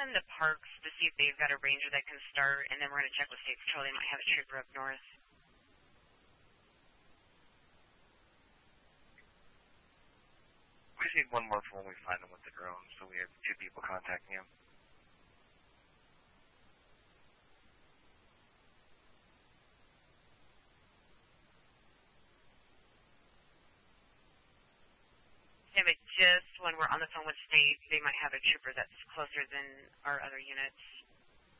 on the parks to see if they've got a ranger that can start, and then we're going to check with State Patrol. They might have a trooper up north. We just need one more for when we find them with the drone, so we have 2 people contacting him. Yeah, but just when we're on the phone with State, they might have a trooper that's closer than our other units.